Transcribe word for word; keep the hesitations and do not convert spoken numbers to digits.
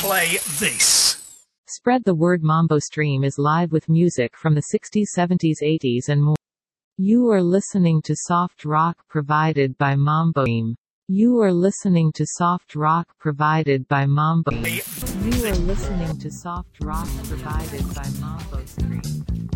play this. Spread the word. Mambo Stream is live with music from the sixties, seventies, eighties and more. You are listening to soft rock provided by Mambo Stream. You are listening to soft rock provided by Mambo Stream. You are listening to soft rock provided by Mambo Stream.